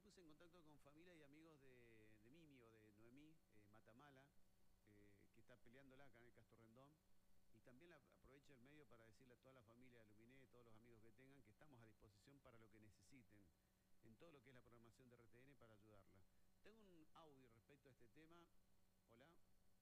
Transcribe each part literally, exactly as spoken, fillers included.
puse en contacto con familia y amigos de, de Mimi o de Noemí eh, Matamala, eh, que está peleándola acá en el Castro Rendón. Y también la- aprovecho el medio para decirle a toda la familia de Luminé, todos los amigos que tengan, que estamos a disposición para lo que necesiten, en todo lo que es la programación de R T N para ayudarla. Tengo un audio respecto a este tema. Hola.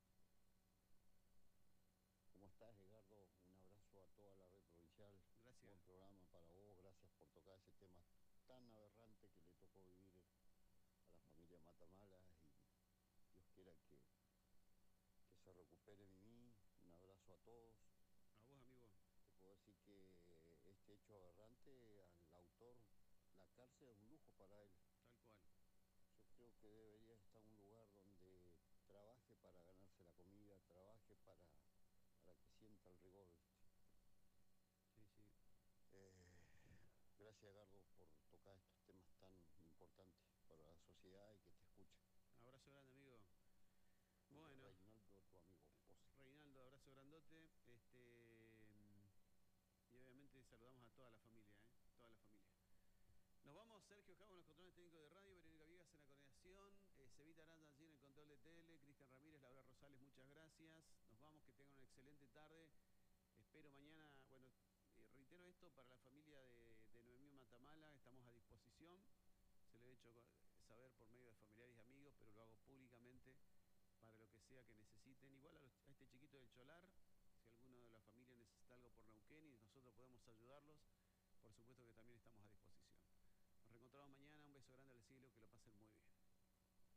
¿Cómo estás, Edgardo? Un abrazo a toda la red provincial. Gracias. Buen programa para vos. Gracias por tocar ese tema tan aberrante que le tocó vivir a la familia Matamala y Dios quiera que, que se recupere Mimi. Un abrazo a todos. A vos, amigo. Te puedo decir que este hecho aberrante al autor, la cárcel es un lujo para él. Tal cual. Yo creo que debería estar en un lugar donde trabaje para ganarse la comida, trabaje para, para que sienta el rigor. Sí, sí. Eh, gracias, Edgardo, por tocar estos temas tan importantes para la sociedad y que te escuchen. Abrazo grande, amigo. Bueno, Reinaldo, tu amigo, vos. Reinaldo, abrazo grandote. Este, mm, y obviamente saludamos a toda la familia, ¿eh? Toda la familia. Nos vamos, Sergio Cabo en los controles técnicos de radio, Verónica Viegas en la coordinación, eh, Cevita Aranda allí en el control de tele, Cristian Ramírez, Laura Rosales, muchas gracias. Nos vamos, que tengan una excelente tarde. Espero mañana, bueno, eh, reitero esto para la familia de, de Noemí Matamala, estamos a disposición. Se lo he hecho saber por medio de familiares y amigos, pero lo hago públicamente para lo que sea que necesiten. Igual a, los, a este chiquito del Cholar, si alguno de la familia necesita algo por Neuquén y nosotros podemos ayudarlos, por supuesto que también estamos a disposición. Nos reencontramos mañana, un beso grande al cielo, que lo pasen muy bien.